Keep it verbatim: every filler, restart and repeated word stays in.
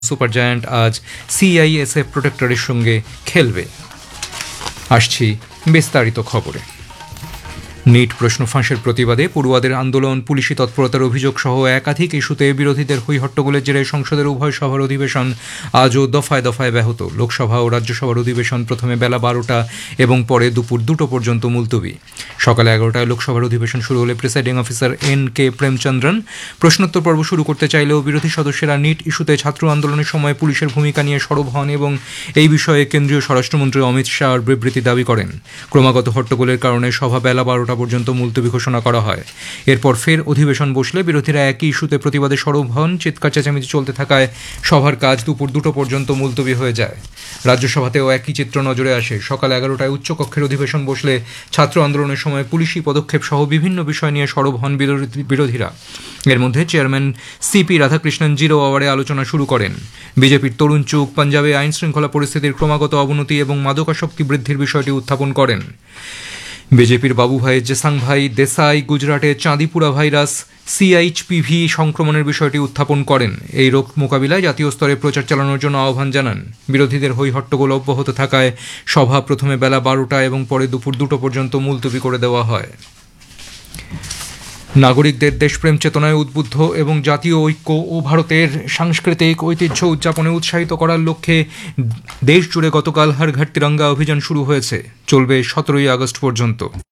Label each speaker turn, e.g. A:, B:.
A: Super giant আজ CISF প্রোটেক্টরের সঙ্গে খেলবে। আসছি বিস্তারিত খবরে। নিট প্রশ্ন ফাঁসের প্রতিবাদে পড়ুয়াদের আন্দোলন, পুলিশি তৎপরতার অভিযোগ সহ একাধিক ইস্যুতে বিরোধীদের হৈহট্টগোলের জেরে সংসদের উভয় সভার অধিবেশন আজও দফায় দফায় ব্যাহত। লোকসভা ও রাজ্যসভার অধিবেশন প্রথমে বেলা বারোটা এবং পরে দুপুর দুটো পর্যন্ত মুলতবি। সকালে এগারোটায় লোকসভার অধিবেশন শুরু হলে প্রিসাইডিং অফিসার এন কে প্রেমচন্দ্রন প্রশ্নোত্তর পর্ব শুরু করতে চাইলেও বিরোধী সদস্যরা নিট ইস্যুতে ছাত্র আন্দোলনের সময় পুলিশের ভূমিকা নিয়ে সরব হন এবং এই বিষয়ে কেন্দ্রীয় স্বরাষ্ট্রমন্ত্রী অমিত শাহর বিবৃতি দাবি করেন। ক্রমাগত হট্টগোলের কারণে সভা বেলা বারোটা পর্যন্ত মুলতবি ঘোষণা করা হয়। এরপর ফের অধিবেশন বসলে বিরোধীরা একই ইস্যুতে প্রতিবাদে সরব হন। চিৎকার চেঁচামেচি চলতে থাকায় সভার কাজ দুপুর দুটো পর্যন্ত মুলতবি হয়ে যায়। রাজ্যসভাতেও একই চিত্র নজরে আসে। সকাল এগারোটায় উচ্চকক্ষের অধিবেশন বসলে ছাত্র আন্দোলনের সময় পুলিশি পদক্ষেপ সহ বিভিন্ন বিষয় নিয়ে সরব হন বিরোধীরা। এর মধ্যে চেয়ারম্যান সিপি রাধাকৃষ্ণন জিরো আওয়ারে আলোচনা শুরু করেন। বিজেপির তরুণ চুগ পাঞ্জাবে আইন শৃঙ্খলা পরিস্থিতির ক্রমাগত অবনতি এবং মাদকাসক্তি বৃদ্ধির বিষয়টি উত্থাপন করেন। বিজেপির বাবুভাই জেসাংভাই দেসাই গুজরাটে চাঁদিপুরা ভাইরাস সিএইচপিভি সংক্রমণের বিষয়টি উত্থাপন করেন। এই রোগ মোকাবিলায় জাতীয় স্তরে প্রচার চালানোর জন্য আহ্বান জানান। বিরোধীদের হৈহট্টগোল অব্যাহত থাকায় সভা প্রথমে বেলা বারোটা এবং পরে দুপুর দুটো পর্যন্ত মুলতবি করে দেওয়া হয়। নাগরিকদের দেশপ্রেম চেতনায় উদ্বুদ্ধ এবং জাতীয় ঐক্য ও ভারতের সাংস্কৃতিক ঐতিহ্য উদযাপনে উৎসাহিত করার লক্ষ্যে দেশ জুড়ে গতকাল হর ঘর তিরঙ্গা অভিযান শুরু হয়েছে। চলবে সতেরোই আগস্ট পর্যন্ত।